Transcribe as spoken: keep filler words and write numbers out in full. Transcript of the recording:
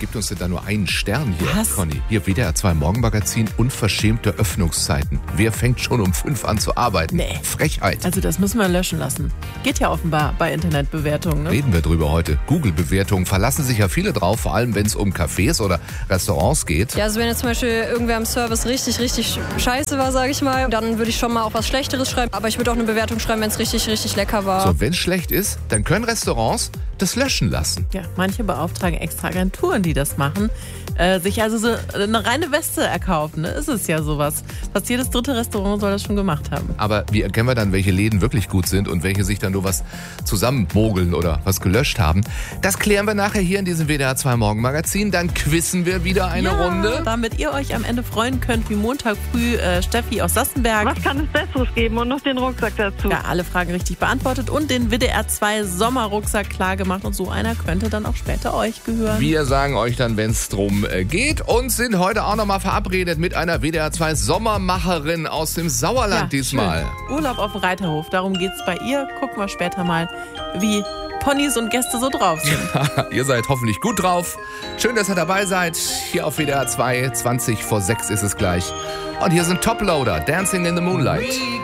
gibt uns denn da nur einen Stern hier, Was? Conny? Hier W D R zwei Morgenmagazin, unverschämte Öffnungszeiten. Wer fängt schon um fünf an zu arbeiten? Nee. Frechheit. Also das müssen wir löschen lassen. Geht ja offenbar bei Internetbewertungen. Ne? Reden wir drüber heute. Google-Bewertungen verlassen sich ja viele drauf, vor allem wenn es um Cafés oder Restaurants geht. Ja, also wenn jetzt zum Beispiel irgendwer im Service richtig, richtig scheiße war, sage ich mal, dann würde ich schon mal auch was Schlechteres schreiben. Aber ich würde auch eine Bewertung schreiben, wenn es richtig, richtig lecker war. So, wenn es schlecht ist, dann können Restaurants das löschen lassen. Ja, manche beauftragen extra Agenturen, die das machen, äh, sich also so eine reine Weste erkaufen. Ne? Ist es ja sowas. Fast jedes dritte Restaurant soll das schon gemacht haben. Aber wie erkennen wir dann, welche Läden wirklich gut sind und welche sich dann nur was zusammenmogeln oder was gelöscht haben? Das klären wir nachher hier in diesem W D R zwei Morgenmagazin. Dann quizzen wir wieder eine ja, Runde. Damit ihr euch am Ende freuen könnt, wie Montag früh äh, Steffi aus Sassenberg. Was kann es Besseres geben und noch den Rucksack dazu? Ja, alle Fragen richtig beantwortet und den W D R zwei Sommerrucksack klar gemacht. Und so einer könnte dann auch später euch gehören. Wir sagen euch dann, wenn es drum äh, geht und sind heute auch nochmal verabredet mit einer W D R zwei Sommermacherin aus dem Sauerland Ja, diesmal. schön. Urlaub auf dem Reiterhof, darum geht's bei ihr. Gucken wir später mal, wie Ponys und Gäste so drauf sind. Ihr seid hoffentlich gut drauf. Schön, dass ihr dabei seid. Hier auf W D R zwei, zwanzig vor sechs ist es gleich. Und hier sind Toploader, Dancing in the Moonlight.